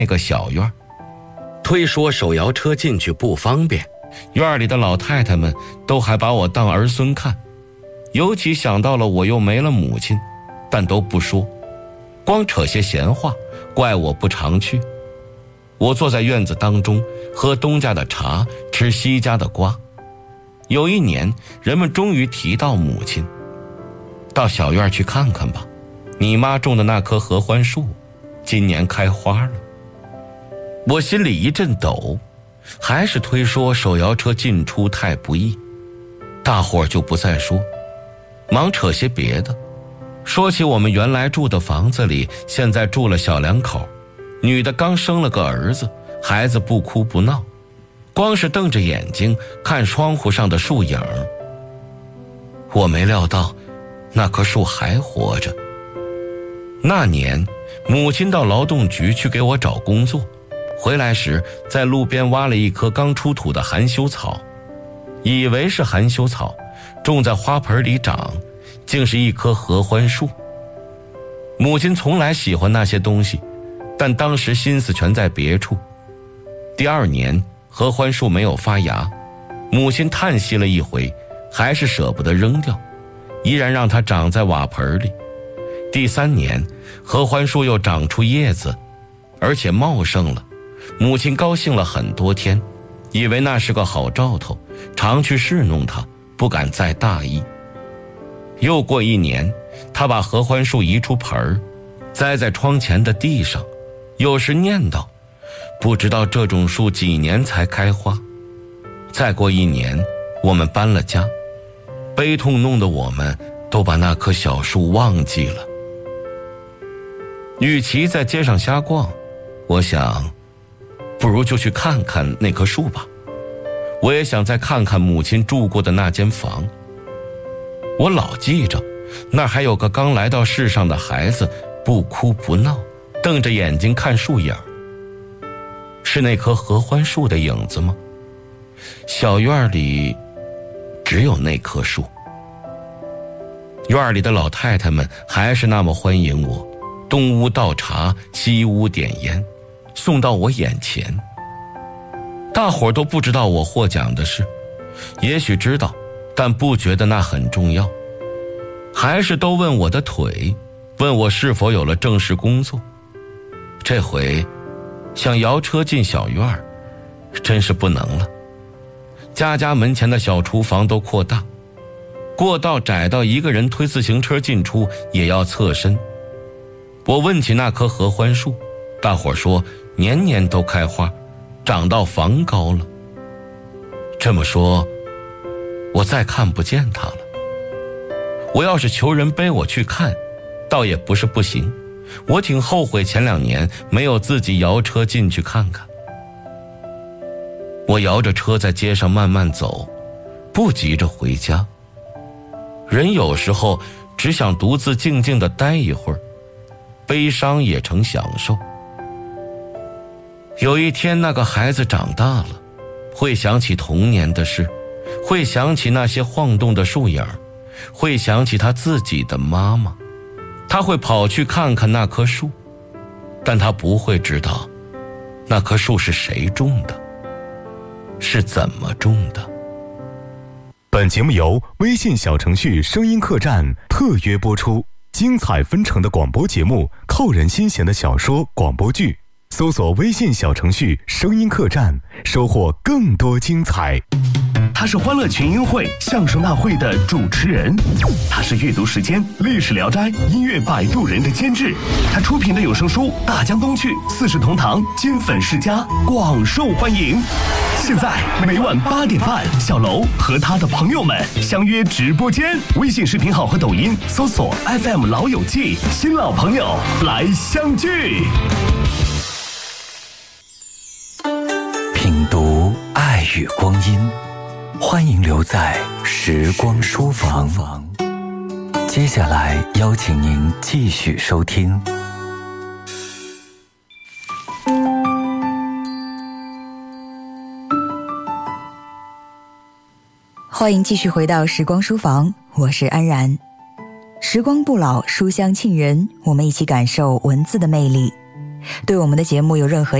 那个小院，推说手摇车进去不方便，院里的老太太们都还把我当儿孙看，尤其想到了我又没了母亲，但都不说，光扯些闲话，怪我不常去。我坐在院子当中，喝东家的茶，吃西家的瓜。有一年，人们终于提到母亲，到小院去看看吧，你妈种的那棵合欢树今年开花了。我心里一阵抖，还是推说手摇车进出太不易，大伙儿就不再说，忙扯些别的，说起我们原来住的房子里现在住了小两口，女的刚生了个儿子，孩子不哭不闹，光是瞪着眼睛看窗户上的树影。我没料到那棵树还活着。那年母亲到劳动局去给我找工作，回来时在路边挖了一棵刚出土的含羞草，以为是含羞草，种在花盆里长，竟是一棵合欢树。母亲从来喜欢那些东西，但当时心思全在别处。第二年合欢树没有发芽，母亲叹息了一回，还是舍不得扔掉，依然让它长在瓦盆里。第三年合欢树又长出叶子，而且茂盛了，母亲高兴了很多天，以为那是个好兆头，常去侍弄它，不敢再大意。又过一年，她把合欢树移出盆，栽在窗前的地上，有时念叨，不知道这种树几年才开花。再过一年，我们搬了家，悲痛弄得我们都把那棵小树忘记了。与其在街上瞎逛，我想不如就去看看那棵树吧。我也想再看看母亲住过的那间房。我老记着那儿还有个刚来到世上的孩子，不哭不闹，瞪着眼睛看树影。是那棵合欢树的影子吗？小院里只有那棵树。院里的老太太们还是那么欢迎我，东屋倒茶，西屋点烟，送到我眼前。大伙儿都不知道我获奖的事，也许知道，但不觉得那很重要，还是都问我的腿，问我是否有了正式工作。这回想摇车进小院儿，真是不能了。家家门前的小厨房都扩大，过道窄到一个人推自行车进出也要侧身。我问起那棵合欢树，大伙说年年都开花，长到房高了。这么说，我再看不见它了。我要是求人背我去看，倒也不是不行。我挺后悔前2年没有自己摇车进去看看。我摇着车在街上慢慢走，不急着回家。人有时候只想独自静静地待一会儿，悲伤也成享受。有一天那个孩子长大了，会想起童年的事，会想起那些晃动的树影，会想起他自己的妈妈。他会跑去看看那棵树，但他不会知道那棵树是谁种的，是怎么种的。 本节目由微信小程序声音客栈特约播出，精彩纷呈的广播节目，扣人心弦的小说广播剧，搜索微信小程序声音客栈，收获更多精彩。 他是欢乐群英会相声大会的主持人，他是阅读时间历史聊斋音乐摆渡人的监制，他出品的有声书大江东去四世同堂金粉世家广受欢迎。现在每晚8点半，小楼和他的朋友们相约直播间，微信视频号和抖音搜索 FM 老友记，新老朋友来相聚。 品读爱与光阴，欢迎留在时光书房。接下来邀请您继续收听。 欢迎继续回到时光书房，我是安然。时光不老，书香沁人，我们一起感受文字的魅力。 对我们的节目有任何